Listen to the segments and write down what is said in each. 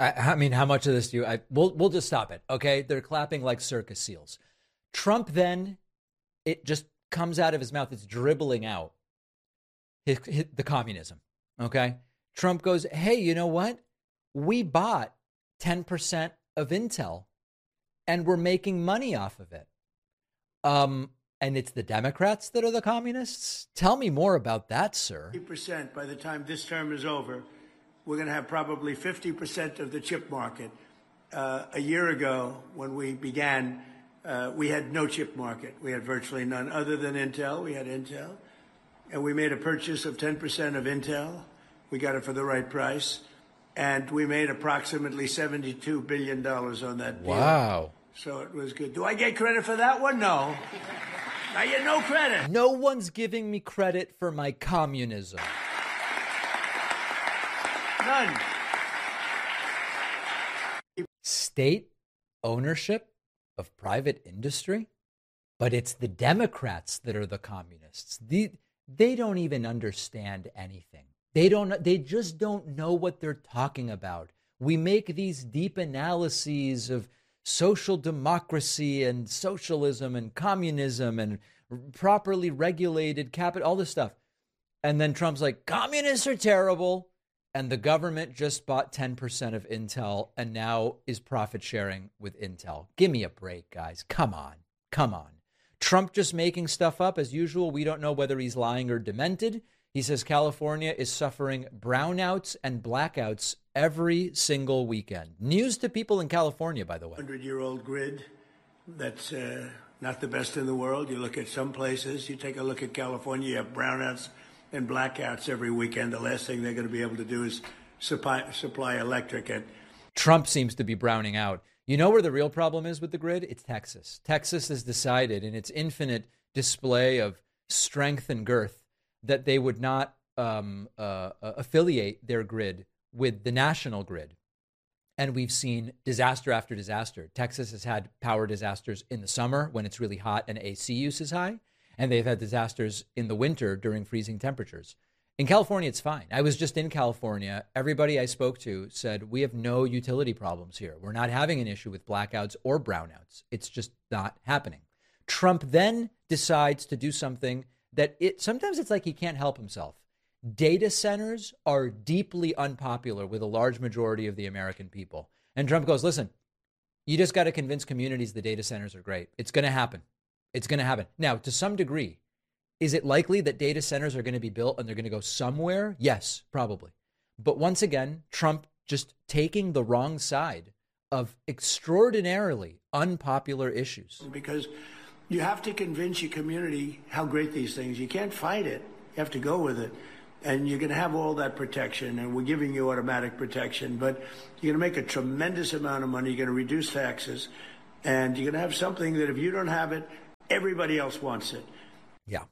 I mean, how much of this do you? We'll just stop it. Okay, they're clapping like circus seals. Trump then, it just comes out of his mouth. It's dribbling out the communism. Okay, Trump goes, "Hey, you know what? We bought 10% of Intel, and we're making money off of it. And it's the Democrats that are the communists? Tell me more about that, sir." 50% by the time this term is over. We're going to have probably 50% of the chip market. A year ago, when we began, we had no chip market. We had virtually none other than Intel. We had Intel. And we made a purchase of 10% of Intel. We got it for the right price. And we made approximately $72 billion on that deal. Wow. So it was good. Do I get credit for that one? No. I get no credit. No one's giving me credit for my communism. None. State ownership of private industry? But it's the Democrats that are the communists. They don't even understand anything. They just don't know what they're talking about. We make these deep analyses of social democracy and socialism and communism and properly regulated capital, all this stuff. And then Trump's like, communists are terrible. And the government just bought 10% of Intel and now is profit sharing with Intel. Give me a break, guys. Come on. Come on. Trump just making stuff up as usual. We don't know whether he's lying or demented. He says California is suffering brownouts and blackouts every single weekend. News to people in California, by the way. 100-year-old grid that's not the best in the world. You look at some places, you take a look at California, you have brownouts and blackouts every weekend. The last thing they're going to be able to do is supply electric. And Trump seems to be browning out. You know where the real problem is with the grid? It's Texas. Texas has decided in its infinite display of strength and girth that they would not affiliate their grid with the national grid. And we've seen disaster after disaster. Texas has had power disasters in the summer when it's really hot and AC use is high. And they've had disasters in the winter during freezing temperatures. In California, it's fine. I was just in California. Everybody I spoke to said, we have no utility problems here. We're not having an issue with blackouts or brownouts. It's just not happening. Trump then decides to do something that sometimes it's like he can't help himself. Data centers are deeply unpopular with a large majority of the American people. And Trump goes, listen, you just got to convince communities the data centers are great. It's going to happen. It's going to happen. Now, to some degree, is it likely that data centers are going to be built and they're going to go somewhere? Yes, probably. But once again, Trump just taking the wrong side of extraordinarily unpopular issues. Because you have to convince your community how great these things. You can't fight it. You have to go with it. And you're going to have all that protection, and we're giving you automatic protection, but you're going to make a tremendous amount of money. You're going to reduce taxes, and you're going to have something that if you don't have it, everybody else wants it. Yeah.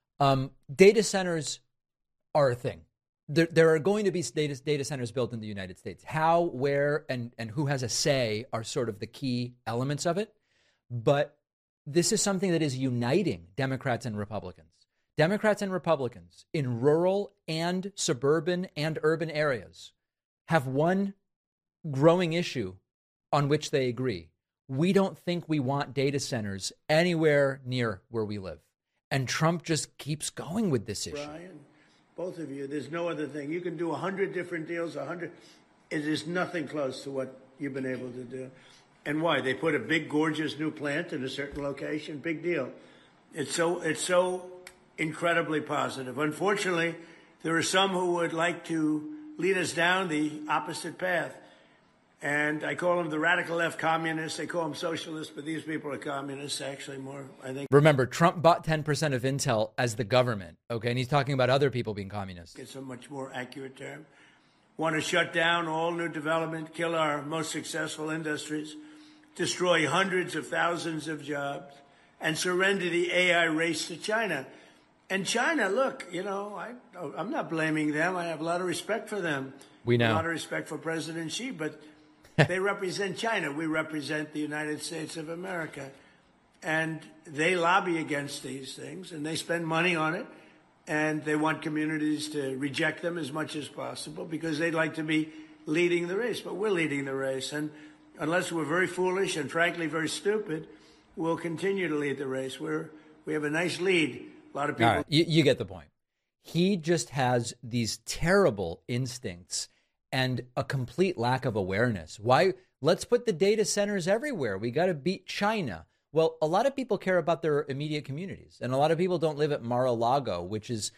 Data centers are a thing. There are going to be data centers built in the United States. How, where, and who has a say are sort of the key elements of it. But this is something that is uniting Democrats and Republicans. Democrats and Republicans in rural and suburban and urban areas have one growing issue on which they agree. We don't think we want data centers anywhere near where we live. And Trump just keeps going with this issue. Brian, both of you, there's no other thing. You can do 100 different deals, 100. It is nothing close to what you've been able to do. And why? They put a big, gorgeous new plant in a certain location. Big deal. It's so incredibly positive. Unfortunately, there are some who would like to lead us down the opposite path. And I call them the radical left communists. They call them socialists, but these people are communists, actually more, I think. Remember, Trump bought 10% of Intel as the government, okay? And he's talking about other people being communists. It's a much more accurate term. Want to shut down all new development, kill our most successful industries, destroy hundreds of thousands of jobs, and surrender the AI race to China. And China, look, you know, I'm not blaming them. I have a lot of respect for them. We know. A lot of respect for President Xi, but they represent China. We represent the United States of America. And they lobby against these things, and they spend money on it, and they want communities to reject them as much as possible because they'd like to be leading the race, but we're leading the race. And unless we're very foolish and frankly very stupid, we'll continue to lead the race. We have a nice lead. A lot of people. All right. You get the point. He just has these terrible instincts and a complete lack of awareness. Why? Let's put the data centers everywhere. We got to beat China. Well, a lot of people care about their immediate communities, and a lot of people don't live at Mar-a-Lago, which is,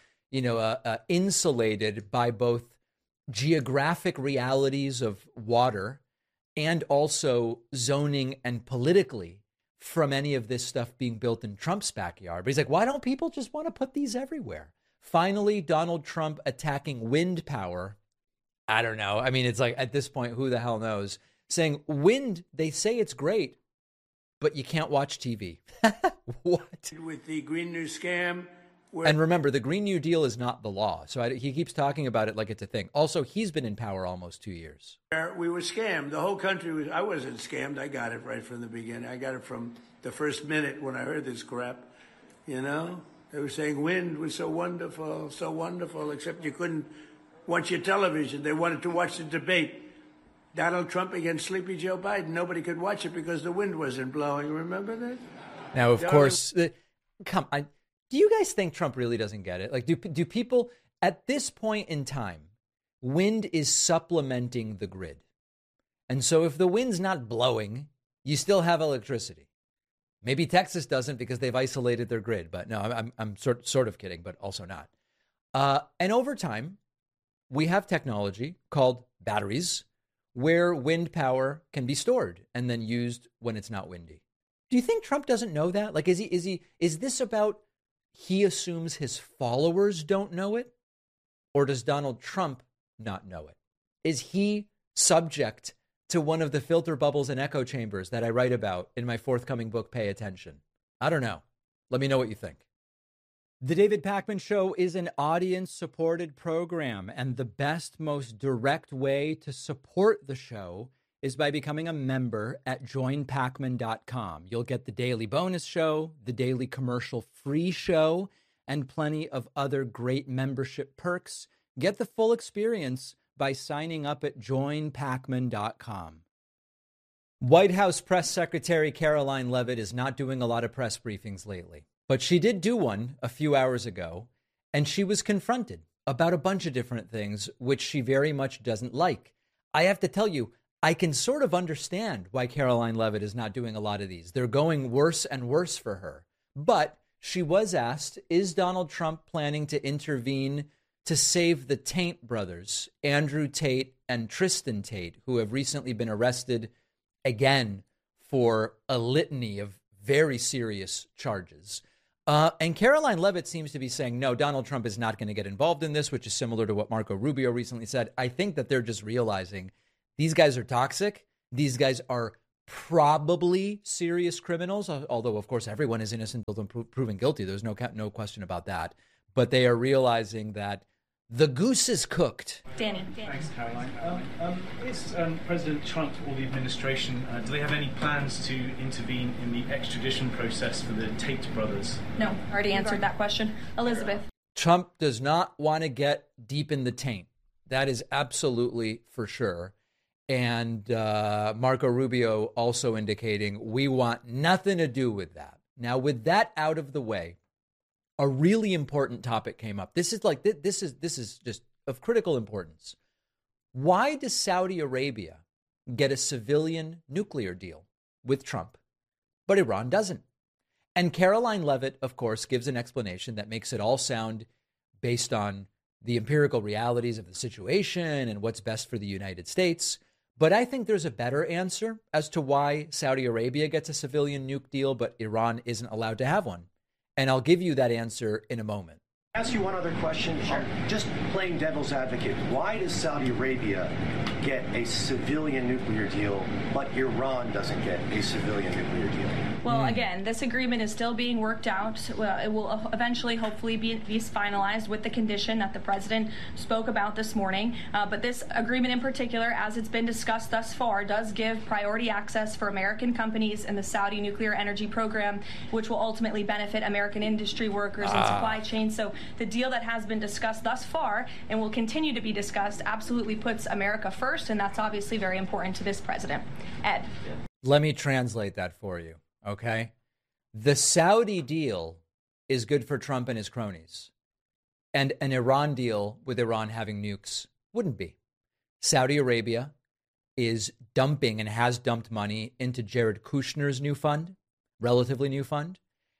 insulated by both geographic realities of water and also zoning and politically from any of this stuff being built in Trump's backyard. But he's like, why don't people just want to put these everywhere? Finally, Donald Trump attacking wind power. I don't know. I mean, it's like at this point, who the hell knows? Saying wind, they say it's great, but you can't watch TV. What? With the Green New scam. And remember, the Green New Deal is not the law. So he keeps talking about it like it's a thing. Also, he's been in power almost 2 years. We were scammed. The whole country was. I wasn't scammed. I got it right from the beginning. I got it from the first minute when I heard this crap. They were saying wind was so wonderful, except you couldn't watch your television. They wanted to watch the debate. Donald Trump against Sleepy Joe Biden. Nobody could watch it because the wind wasn't blowing. Remember that? Now, of course, do you guys think Trump really doesn't get it? Like, do people at this point in time, wind is supplementing the grid. And so if the wind's not blowing, you still have electricity. Maybe Texas doesn't because they've isolated their grid. But no, I'm sort of kidding, but also not. And over time, we have technology called batteries where wind power can be stored and then used when it's not windy. Do you think Trump doesn't know that? Like, is this about he assumes his followers don't know it? Or does Donald Trump not know it? Is he subject to one of the filter bubbles and echo chambers that I write about in my forthcoming book, Pay Attention? I don't know. Let me know what you think. The David Pakman Show is an audience-supported program, and the best, most direct way to support the show is by becoming a member at joinpakman.com. You'll get the daily bonus show, the daily commercial-free show, and plenty of other great membership perks. Get the full experience by signing up at joinpakman.com. White House Press Secretary Caroline Leavitt is not doing a lot of press briefings lately, but she did do one a few hours ago, and she was confronted about a bunch of different things, which she very much doesn't like. I have to tell you, I can sort of understand why Caroline Leavitt is not doing a lot of these. They're going worse and worse for her. But she was asked, is Donald Trump planning to intervene to save the Tate brothers, Andrew Tate and Tristan Tate, who have recently been arrested again for a litany of very serious charges? And Caroline Leavitt seems to be saying, no, Donald Trump is not going to get involved in this, which is similar to what Marco Rubio recently said. I think that they're just realizing these guys are toxic. These guys are probably serious criminals, although, of course, everyone is innocent until proven guilty. There's no question about that. But they are realizing that the goose is cooked. Danny. Thanks, Caroline. Is President Trump or the administration, do they have any plans to intervene in the extradition process for the Tate brothers? No, already answered that question. Elizabeth. Trump does not want to get deep in the taint. That is absolutely for sure. And Marco Rubio also indicating we want nothing to do with that. Now, with that out of the way, a really important topic came up. This is just of critical importance. Why does Saudi Arabia get a civilian nuclear deal with Trump, but Iran doesn't? And Caroline Leavitt, of course, gives an explanation that makes it all sound based on the empirical realities of the situation and what's best for the United States. But I think there's a better answer as to why Saudi Arabia gets a civilian nuke deal, but Iran isn't allowed to have one. And I'll give you that answer in a moment. Ask you one other question. Sure. Just playing devil's advocate, why does Saudi Arabia get a civilian nuclear deal, but Iran doesn't get a civilian nuclear deal? Well, again, this agreement is still being worked out. Well, it will eventually, hopefully, be finalized with the condition that the president spoke about this morning. But this agreement in particular, as it's been discussed thus far, does give priority access for American companies in the Saudi nuclear energy program, which will ultimately benefit American industry workers and supply chains. So the deal that has been discussed thus far and will continue to be discussed absolutely puts America first, and that's obviously very important to this president. Ed. Let me translate that for you. Okay. The Saudi deal is good for Trump and his cronies. And an Iran deal with Iran having nukes wouldn't be. Saudi Arabia is dumping and has dumped money into Jared Kushner's new fund, relatively new fund.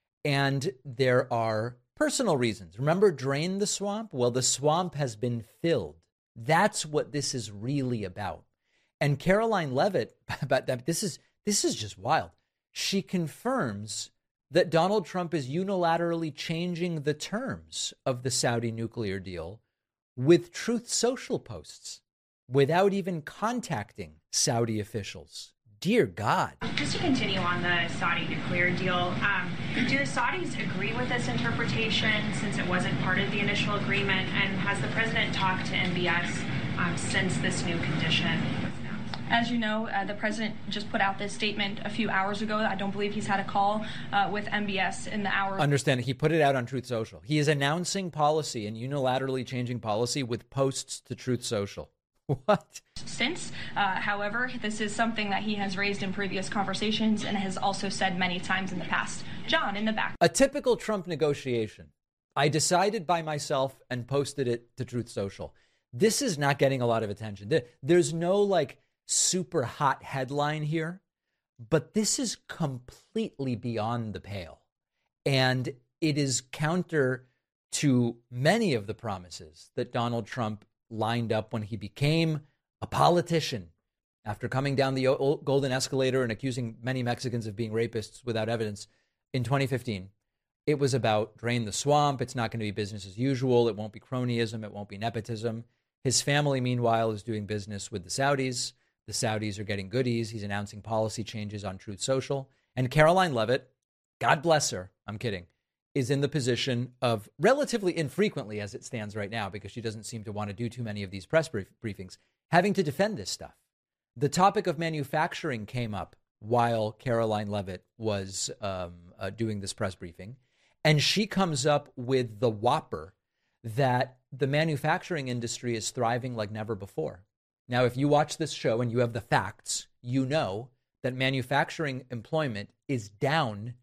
And there are personal reasons. Remember, drain the swamp? Well, the swamp has been filled. That's what this is really about. And Caroline Leavitt, about that, this is just wild. She confirms that Donald Trump is unilaterally changing the terms of the Saudi nuclear deal with Truth Social posts without even contacting Saudi officials. Dear God. Just to continue on the Saudi nuclear deal, do the Saudis agree with this interpretation since it wasn't part of the initial agreement? And has the president talked to MBS since this new condition was announced? As you know, the president just put out this statement a few hours ago. I don't believe he's had a call with MBS in the hour. Understand, he put it out on Truth Social. He is announcing policy and unilaterally changing policy with posts to Truth Social. What? Since, however, this is something that he has raised in previous conversations and has also said many times in the past. John, in the back. A typical Trump negotiation. I decided by myself and posted it to Truth Social. This is not getting a lot of attention. There's no super hot headline here, but this is completely beyond the pale. And it is counter to many of the promises that Donald Trump lined up when he became a politician after coming down the golden escalator and accusing many Mexicans of being rapists without evidence in 2015. It was about drain the swamp. It's not going to be business as usual. It won't be cronyism. It won't be nepotism. His family, meanwhile, is doing business with the Saudis. The Saudis are getting goodies. He's announcing policy changes on Truth Social. And Caroline Leavitt, God bless her, I'm kidding, is in the position of relatively infrequently as it stands right now, because she doesn't seem to want to do too many of these press briefings, having to defend this stuff. The topic of manufacturing came up while Caroline Leavitt was doing this press briefing. And she comes up with the whopper that the manufacturing industry is thriving like never before. Now, if you watch this show and you have the facts, you know that manufacturing employment is down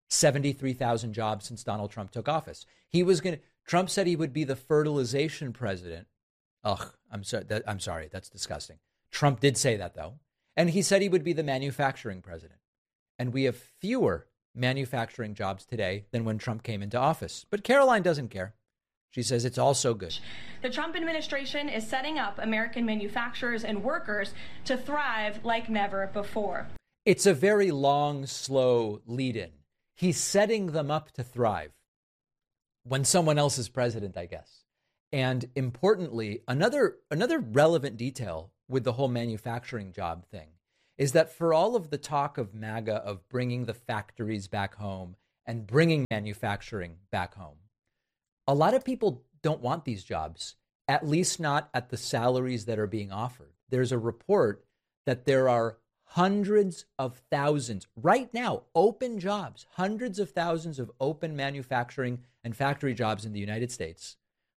73,000 jobs since Donald Trump took office. Trump said he would be the fertilization president. Ugh, I'm sorry, that's disgusting. Trump did say that, though. And he said he would be the manufacturing president. And we have fewer manufacturing jobs today than when Trump came into office. But Caroline doesn't care. She says it's all so good. The Trump administration is setting up American manufacturers and workers to thrive like never before. It's a very long, slow lead-in. He's setting them up to thrive when someone else is president, I guess. And importantly, another relevant detail with the whole manufacturing job thing is that for all of the talk of MAGA, of bringing the factories back home and bringing manufacturing back home, a lot of people don't want these jobs, at least not at the salaries that are being offered. There's a report that there are hundreds of thousands right now, open jobs, hundreds of thousands of open manufacturing and factory jobs in the United States.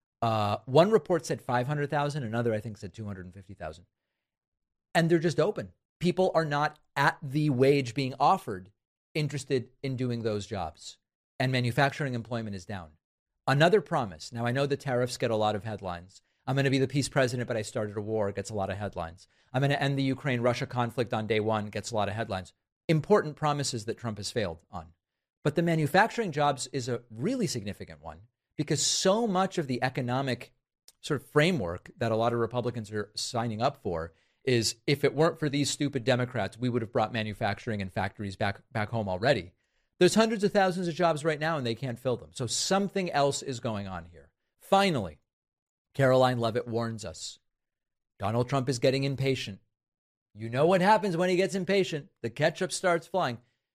One report said 500,000. Another, I think, said 250,000. And they're just open. People are not at the wage being offered interested in doing those jobs. And manufacturing employment is down. Another promise. Now, I know the tariffs get a lot of headlines. I'm going to be the peace president, but I started a war. Gets a lot of headlines. I'm going to end the Ukraine-Russia conflict on day one. Gets a lot of headlines. Important promises that Trump has failed on. But the manufacturing jobs is a really significant one because so much of the economic sort of framework that a lot of Republicans are signing up for is if it weren't for these stupid Democrats, we would have brought manufacturing and factories back home already. There's hundreds of thousands of jobs right now and they can't fill them. So something else is going on here. Finally, Caroline Leavitt warns us. Donald Trump is getting impatient. You know what happens when he gets impatient. The ketchup starts flying.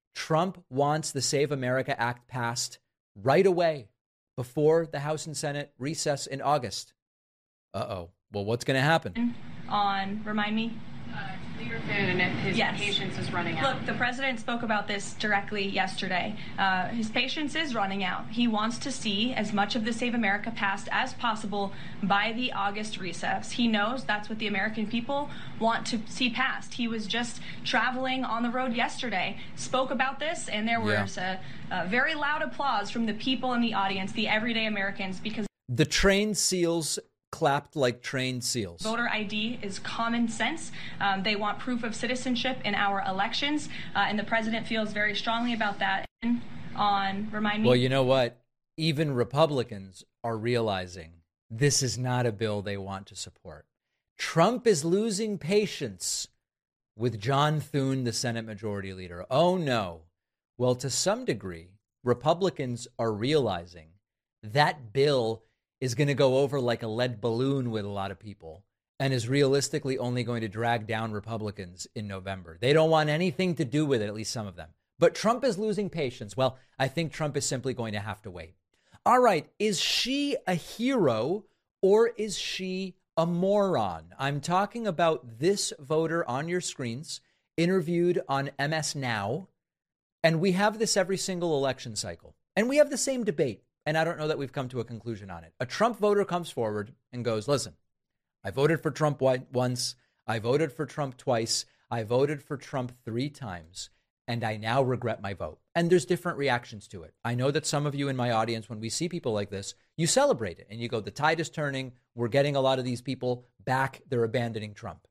Trump wants the Save America Act passed right away before the House and Senate recess in August. Uh-oh. Well, what's going to happen? Remind me? Leader Finn, and if his patience is running out. Look, the president spoke about this directly yesterday. His patience is running out. He wants to see as much of the Save America passed as possible by the August recess. He knows that's what the American people want to see passed. He was just traveling on the road yesterday, spoke about this, and there was a very loud applause from the people in the audience, the everyday Americans, because the trained seals clapped like trained seals. Voter ID is common sense. They want proof of citizenship in our elections, and the president feels very strongly about that. Remind me. Well, you know what? Even Republicans are realizing this is not a bill they want to support. Trump is losing patience with John Thune, the Senate Majority Leader. Oh, no. Well, to some degree, Republicans are realizing that bill is going to go over like a lead balloon with a lot of people and is realistically only going to drag down Republicans in November. They don't want anything to do with it, at least some of them. But Trump is losing patience. Well, I think Trump is simply going to have to wait. All right, is she a hero or is she a moron? I'm talking about this voter on your screens, interviewed on MS Now. And we have this every single election cycle. And we have the same debate. And I don't know that we've come to a conclusion on it. A Trump voter comes forward and goes, listen, I voted for Trump once. I voted for Trump twice. I voted for Trump 3 times. And I now regret my vote. And there's different reactions to it. I know that some of you in my audience, when we see people like this, you celebrate it. And you go, the tide is turning. We're getting a lot of these people back. They're abandoning Trump.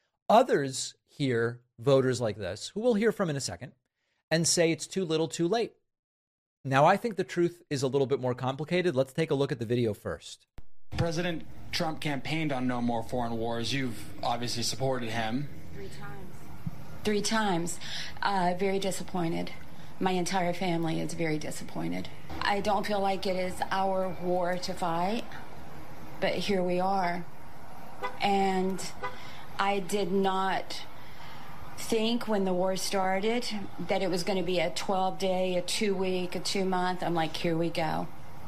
Others hear voters like this, who we'll hear from in a second, and say it's too little too late. Now, I think the truth is a little bit more complicated. Let's take a look at the video first. President Trump campaigned on no more foreign wars. You've obviously supported him. 3 times. 3 times. Very disappointed. My entire family is very disappointed. I don't feel like it is our war to fight, but here we are. And I did not think when the war started that it was going to be a 12-day, a 2-week, a 2-month. I'm like, here we go.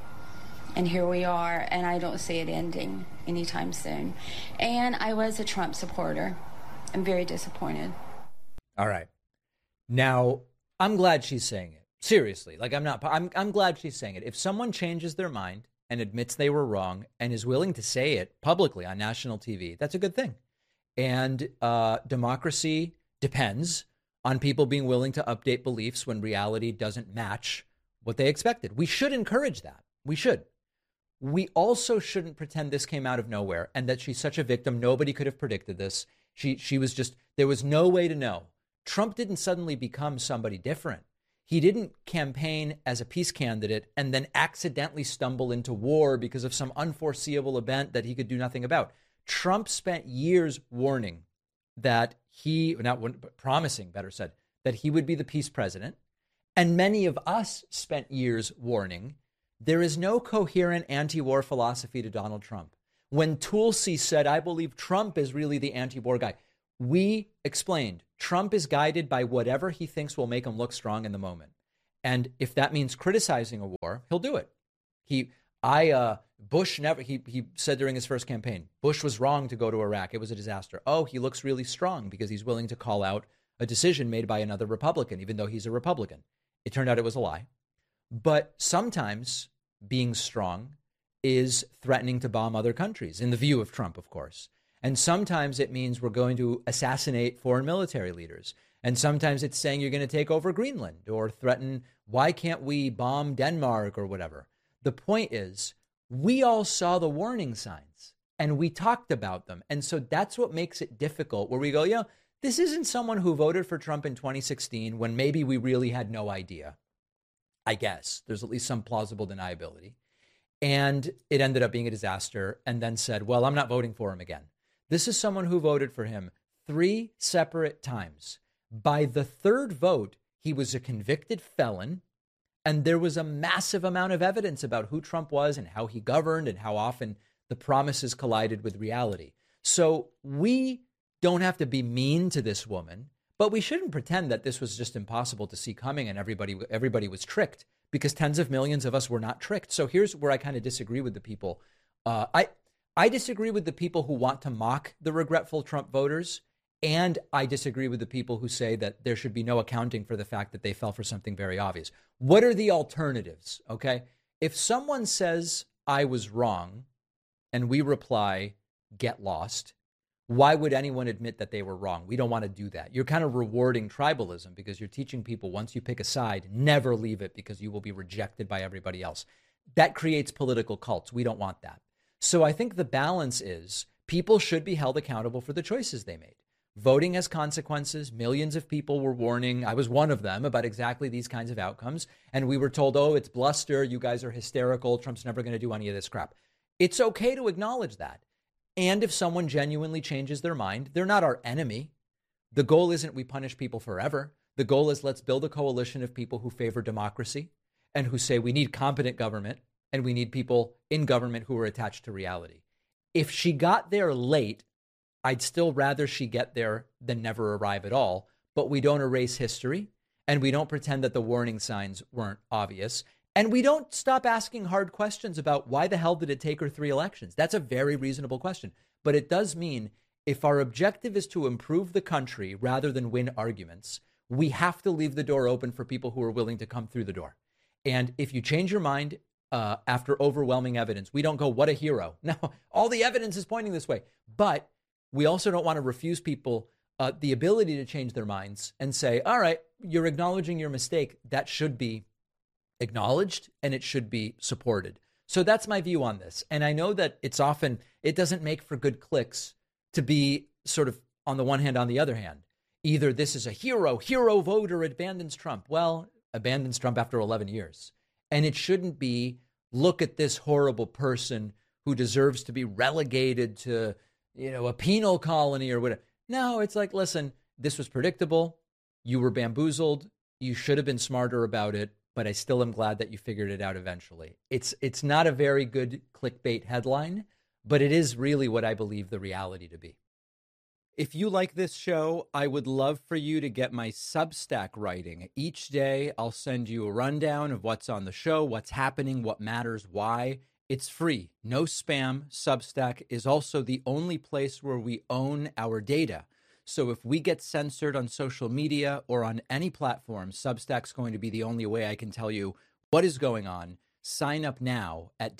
And here we are, and I don't see it ending anytime soon. And I was a Trump supporter. I'm very disappointed. All right. Now, I'm glad she's saying it. Seriously. Like, I'm glad she's saying it. If someone changes their mind and admits they were wrong and is willing to say it publicly on national TV, that's a good thing. And democracy depends on people being willing to update beliefs when reality doesn't match what they expected. We should encourage that. We should. We also shouldn't pretend this came out of nowhere and that she's such a victim. Nobody could have predicted this. She was just, there was no way to know. Trump didn't suddenly become somebody different. He didn't campaign as a peace candidate and then accidentally stumble into war because of some unforeseeable event that he could do nothing about. Trump spent years warning that promising, better said, that he would be the peace president. And many of us spent years warning there is no coherent anti-war philosophy to Donald Trump. When Tulsi said, I believe Trump is really the anti-war guy, we explained Trump is guided by whatever he thinks will make him look strong in the moment. And if that means criticizing a war, he'll do it. Bush never, he said during his first campaign, Bush was wrong to go to Iraq. It was a disaster. Oh, he looks really strong because he's willing to call out a decision made by another Republican, even though he's a Republican. It turned out it was a lie. But sometimes being strong is threatening to bomb other countries, in the view of Trump, of course. And sometimes it means we're going to assassinate foreign military leaders. And sometimes it's saying you're going to take over Greenland or threaten, why can't we bomb Denmark or whatever? The point is, we all saw the warning signs and we talked about them. And so that's what makes it difficult, where we go, this isn't someone who voted for Trump in 2016 when maybe we really had no idea. I guess there's at least some plausible deniability. And it ended up being a disaster and then said, well, I'm not voting for him again. This is someone who voted for him 3 separate times. By the 3rd vote, he was a convicted felon. And there was a massive amount of evidence about who Trump was and how he governed and how often the promises collided with reality. So we don't have to be mean to this woman, But we shouldn't pretend that this was just impossible to see coming and everybody was tricked, because tens of millions of us were not tricked. So here's where I kind of disagree with the people. I disagree with the people who want to mock the regretful Trump voters, and I disagree with the people who say that there should be no accounting for the fact that they fell for something very obvious. What are the alternatives? Okay, if someone says I was wrong, and we reply, get lost, why would anyone admit that they were wrong? We don't want to do that. You're kind of rewarding tribalism, because you're teaching people, once you pick a side, never leave it, because you will be rejected by everybody else. That creates political cults. We don't want that. So I think the balance is people should be held accountable for the choices they made. Voting has consequences. Millions of people were warning. I was one of them about exactly these kinds of outcomes. And we were told, oh, it's bluster. You guys are hysterical. Trump's never going to do any of this crap. It's okay to acknowledge that. And if someone genuinely changes their mind, they're not our enemy. The goal isn't we punish people forever. The goal is let's build a coalition of people who favor democracy and who say we need competent government and we need people in government who are attached to reality. If she got there late, I'd still rather she get there than never arrive at all. But we don't erase history, and we don't pretend that the warning signs weren't obvious. And we don't stop asking hard questions about why the hell did it take her 3 elections? That's a very reasonable question. But it does mean if our objective is to improve the country rather than win arguments, we have to leave the door open for people who are willing to come through the door. And if you change your mind after overwhelming evidence, we don't go, what a hero. No, all the evidence is pointing this way. But we also don't want to refuse people the ability to change their minds and say, all right, you're acknowledging your mistake. That should be acknowledged and it should be supported. So that's my view on this. And I know that it doesn't make for good clicks to be sort of on the one hand, on the other hand. Either this is a hero voter abandons Trump. Well, abandons Trump after 11 years. And it shouldn't be, look at this horrible person who deserves to be relegated to, a penal colony or whatever. No, it's like, listen, this was predictable. You were bamboozled. You should have been smarter about it. But I still am glad that you figured it out eventually. It's not a very good clickbait headline, but it is really what I believe the reality to be. If you like this show, I would love for you to get my Substack writing. Each day, I'll send you a rundown of what's on the show, what's happening, what matters, why. It's free, no spam. Substack is also the only place where we own our data. So if we get censored on social media or on any platform, Substack's going to be the only way I can tell you what is going on. Sign up now at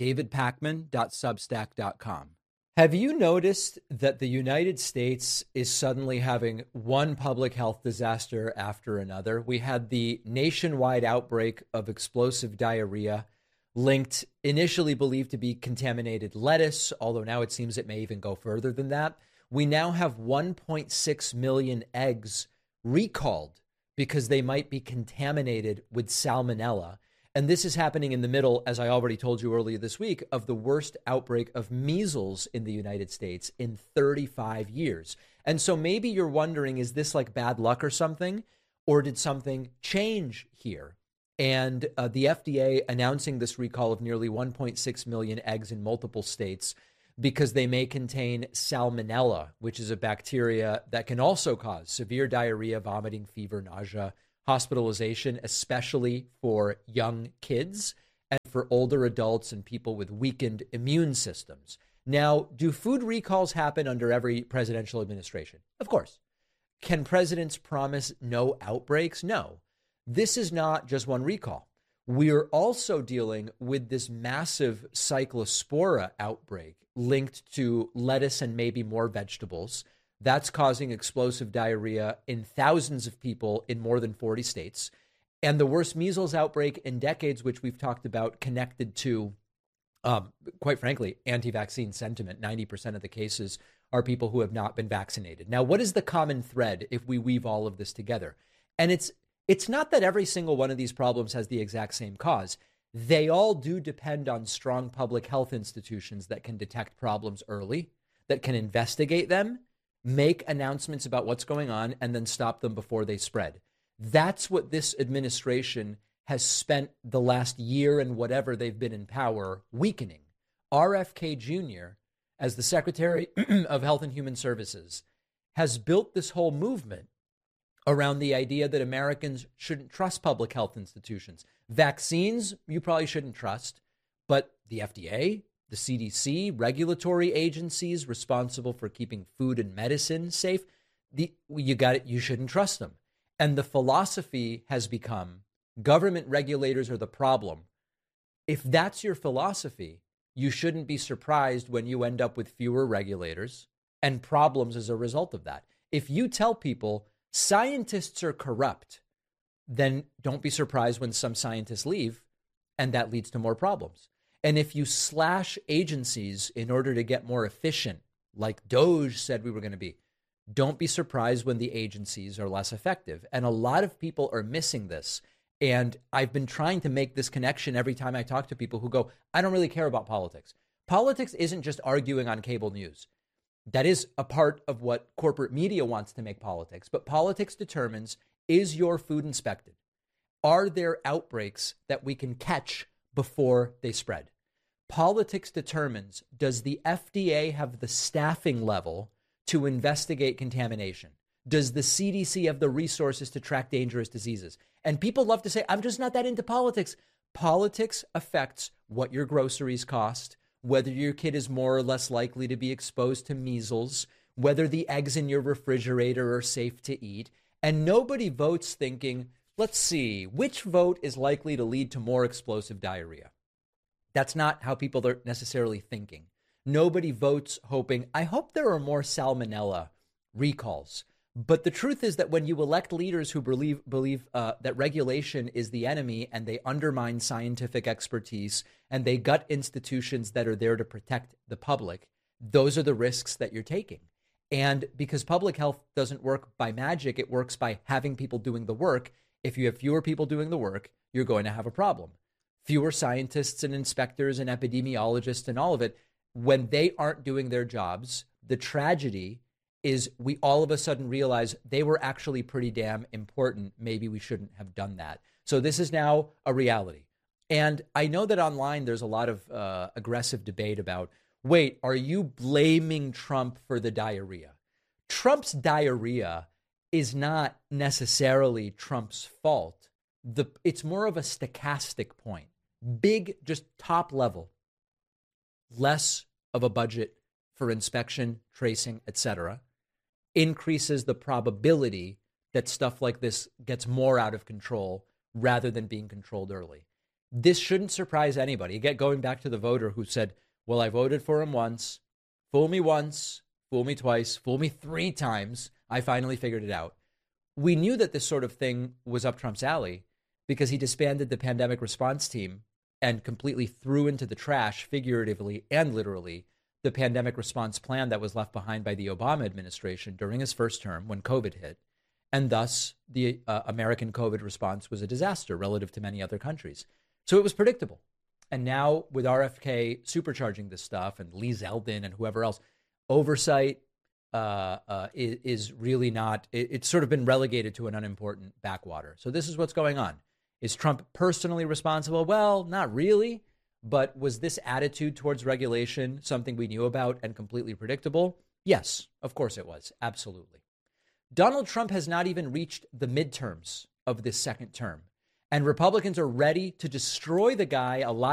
davidpakman.substack.com. Have you noticed that the United States is suddenly having one public health disaster after another? We had the nationwide outbreak of explosive diarrhea linked, initially believed to be contaminated lettuce, although now it seems it may even go further than that. We now have 1.6 million eggs recalled because they might be contaminated with salmonella. And this is happening in the middle, as I already told you earlier this week, of the worst outbreak of measles in the United States in 35 years. And so maybe you're wondering, is this like bad luck or something? Or did something change here? And the FDA announcing this recall of nearly 1.6 million eggs in multiple states because they may contain salmonella, which is a bacteria that can also cause severe diarrhea, vomiting, fever, nausea, hospitalization, especially for young kids and for older adults and people with weakened immune systems. Now, do food recalls happen under every presidential administration? Of course. Can presidents promise no outbreaks? No. This is not just one recall. We're also dealing with this massive cyclospora outbreak linked to lettuce and maybe more vegetables. That's causing explosive diarrhea in thousands of people in more than 40 states. And the worst measles outbreak in decades, which we've talked about, connected to, quite frankly, anti-vaccine sentiment. 90% of the cases are people who have not been vaccinated. Now, what is the common thread if we weave all of this together? And it's not that every single one of these problems has the exact same cause. They all do depend on strong public health institutions that can detect problems early, that can investigate them, make announcements about what's going on, and then stop them before they spread. That's what this administration has spent the last year and whatever they've been in power weakening. RFK Jr., as the Secretary of Health and Human Services, has built this whole movement around the idea that Americans shouldn't trust public health institutions. Vaccines, you probably shouldn't trust, but the FDA, the CDC, regulatory agencies responsible for keeping food and medicine safe, you shouldn't trust them. And the philosophy has become government regulators are the problem. If that's your philosophy, you shouldn't be surprised when you end up with fewer regulators and problems as a result of that. If you tell people scientists are corrupt, then don't be surprised when some scientists leave and that leads to more problems. And if you slash agencies in order to get more efficient, like DOJ said we were going to be, don't be surprised when the agencies are less effective. And a lot of people are missing this. And I've been trying to make this connection every time I talk to people who go, I don't really care about politics. Politics isn't just arguing on cable news. That is a part of what corporate media wants to make politics. But politics determines, is your food inspected? Are there outbreaks that we can catch before they spread? Politics determines, does the FDA have the staffing level to investigate contamination? Does the CDC have the resources to track dangerous diseases? And people love to say, I'm just not that into politics. Politics affects what your groceries cost, whether your kid is more or less likely to be exposed to measles, whether the eggs in your refrigerator are safe to eat. And nobody votes thinking, let's see, which vote is likely to lead to more explosive diarrhea? That's not how people are necessarily thinking. Nobody votes hoping, I hope there are more salmonella recalls. But the truth is that when you elect leaders who believe that regulation is the enemy and they undermine scientific expertise and they gut institutions that are there to protect the public, those are the risks that you're taking. And because public health doesn't work by magic, it works by having people doing the work. If you have fewer people doing the work, you're going to have a problem. Fewer scientists and inspectors and epidemiologists and all of it, when they aren't doing their jobs, the tragedy is we all of a sudden realize they were actually pretty damn important. Maybe we shouldn't have done that. So this is now a reality. And I know that online there's a lot of aggressive debate about, wait, are you blaming Trump for the diarrhea? Trump's diarrhea is not necessarily Trump's fault. It's more of a stochastic point. Big, just top level. Less of a budget for inspection, tracing, etc., increases the probability that stuff like this gets more out of control rather than being controlled early. This shouldn't surprise anybody. Again, going back to the voter who said, well, I voted for him once, fool me twice, fool me 3 times. I finally figured it out. We knew that this sort of thing was up Trump's alley because he disbanded the pandemic response team and completely threw into the trash, figuratively and literally, the pandemic response plan that was left behind by the Obama administration during his first term when COVID hit. And thus, the American COVID response was a disaster relative to many other countries. So it was predictable. And now with RFK supercharging this stuff and Lee Zeldin and whoever else, oversight is really not, it's sort of been relegated to an unimportant backwater. So this is what's going on. Is Trump personally responsible? Well, not really. But was this attitude towards regulation something we knew about and completely predictable? Yes, of course it was. Absolutely. Donald Trump has not even reached the midterms of this second term. And Republicans are ready to destroy the guy a lot